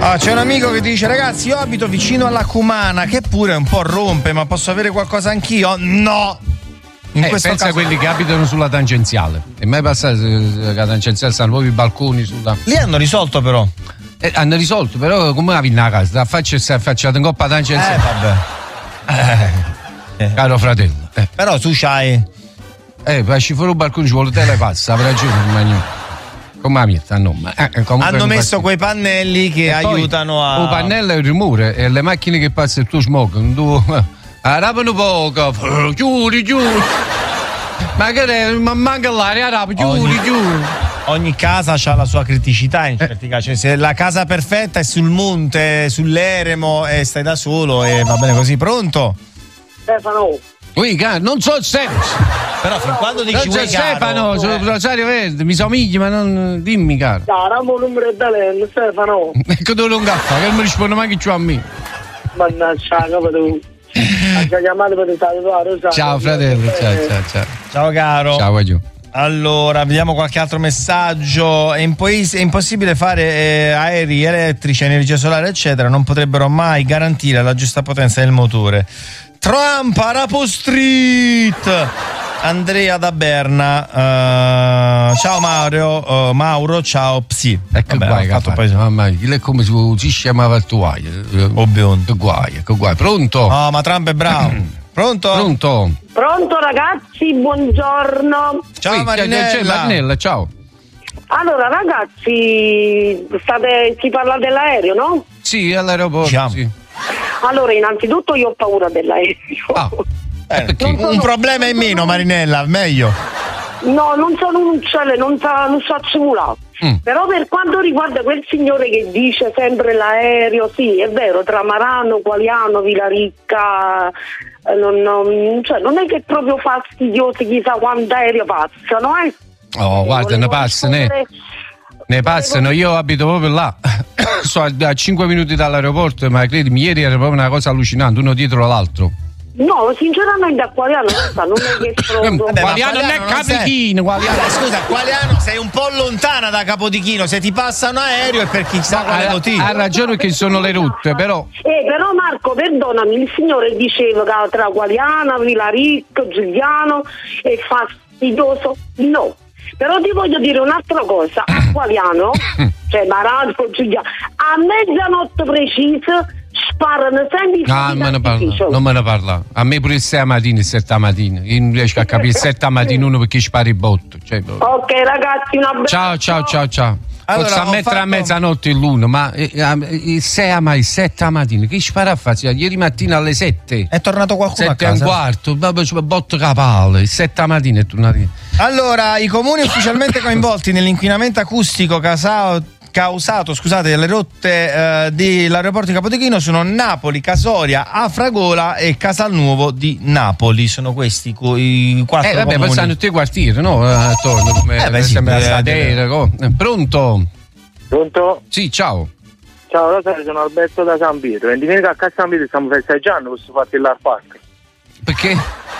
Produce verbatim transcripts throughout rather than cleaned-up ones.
Ah, c'è un amico che dice: ragazzi, io abito vicino alla Cumana, che pure un po' rompe, ma posso avere qualcosa anch'io? No! In eh, questo pensa caso... a quelli che abitano sulla tangenziale. E mai passato che la tangenziale stanno nuovi balconi sulla. Lì hanno risolto però. Eh, hanno risolto, però come la vinna a casa? La faccia si è affacciata in coppa tangenziale. Eh vabbè. Eh, caro fratello. Eh. Però tu c'hai. Eh, per uscire fuori un balcone ci vuole telepassa, avrà ragione, ma come la mia, no, ma, eh, hanno messo quei pannelli che e aiutano poi, a. Il pannello è il rumore e le macchine che passano il tuo smoke, tu arrabano poco, chiudi, chiudi. Ma che ma manca l'aria, arrabano, chiudi, chiudi. Ogni casa ha la sua criticità in certi casi, cioè, se la casa perfetta è sul monte, sull'eremo e stai da solo e va bene così. Pronto? Stefano. Ui, non so il senso. Però fin quando dici non c'è Stefano, sono Rosario Verde, mi somigli, ma non dimmi, caro. Chiamo il numero di telefono, Stefano. Ecco dove non gaffa, che non mi risponde mai più a me. Mannaggia, come tu. Chiamato per salutare. Ciao fratello, ciao, ciao, ciao. Ciao caro. Ciao, Guagiù. Allora, vediamo qualche altro messaggio. È, impois- è impossibile fare eh, aerei elettrici, energia solare, eccetera. Non potrebbero mai garantire la giusta potenza del motore. Trump, Arapo Street. Andrea da Berna. Uh, ciao Mauro, uh, Mauro, ciao Psi. Ecco guai, che fatto poi... mamma mia, è come se si chiamava il tuo guai. O biondo. Che guai, che guai. Pronto? No, ma Trump è bravo. Pronto? Pronto? Pronto ragazzi, buongiorno. Ciao Qui, Marinella. C'è Marinella, ciao. Allora ragazzi, state, si parla dell'aereo, no? Sì, all'aeroporto, diciamo. Sì. Allora, innanzitutto io ho paura dell'aereo. Ah, eh, sono, un problema in meno, Marinella, meglio. No, non sono un uccello, non sa, non so accumulare. Mm. Però per quanto riguarda quel signore che dice sempre l'aereo, sì, è vero, tra Marano, Qualiano, Villaricca, eh, non, non, cioè, non è che è proprio fastidioso chissà quanto aereo passano, eh? Oh, guarda, ne passano, ne, ne passano, io abito proprio là. So, a cinque minuti dall'aeroporto, ma credimi, ieri era proprio una cosa allucinante, uno dietro l'altro. No, sinceramente a Qualiano non è che proprio... Vabbè, Qualiano non è Capodichino, Qualiano. Scusa, Qualiano sei un po' lontana da Capodichino, se ti passa un aereo è per chissà quale motivo. Ha ragione che sono le rotte, però... Eh, però Marco, perdonami, il signore diceva che tra Qualiano, Villaricco, Giuliano è fastidioso, no. Però ti voglio dire un'altra cosa, a Qualiano, cioè Marano, Giuliano, a mezzanotte precisa sparano sempre ah, me ne parla, non me ne parla. A me pure il sei mattina, il sette mattina. Io non riesco a capire il sette mattina uno perché spara il botto. Cioè, ok ragazzi, una bella... Ciao, ciao, ciao, ciao. Allora, posso mettere fatto... a mezzanotte in l'uno, ma eh, il sei ma il sette mattina, che spara a fare? Ieri mattina alle sette. È tornato qualcuno sette a casa? sette e un quarto, botto capale, il sette mattina è tornato. Allora, i comuni ufficialmente coinvolti nell'inquinamento acustico casato causato, scusate, dalle rotte eh, dell'aeroporto di Capodichino sono Napoli, Casoria, Afragola e Casalnuovo di Napoli. Sono questi i quattro eh, vabbè, comuni. poi stanno tutti i quartieri, no? Attorno, come eh, beh, sì, sembra eh, Statera, eh. Pronto? Pronto? Sì, ciao. Ciao Rosario, sono Alberto da San Pietro. E domenica a San Pietro stiamo festeggiando questo fatto dell'Art Park. Perché?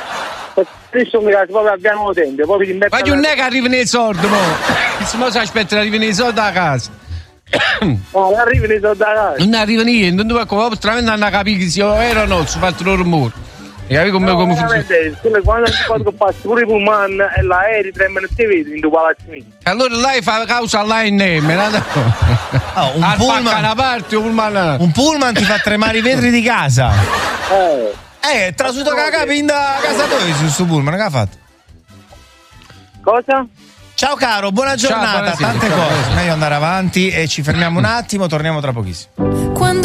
Adesso mi piace proprio abbiamo tempo. Poi ma che non è che arriva nei soldi, mo? Se si aspetta di arrivare nei soldi da casa. No, non arrivano i soldi da casa. Non arriva niente, non dove stranamente hanno capito che sia vero o no, si fatto loro rumore. E capi come, no, come funziona? Quando quando passa pure i pullman e l'aereo tremano e ti vedi in due palazzi miei. Allora lei fa causa all'A N M, no? Oh, un pullman una parte, un pullman. Un pullman ti fa tremare i vetri di casa. Eh. Eh, trasuto che capi in da casa tua su sto pullman, che ha fatto? Cosa? Ciao caro, buona giornata, ciao, tante ciao, cose. Meglio andare avanti e ci fermiamo un attimo, torniamo tra pochissimo. Quando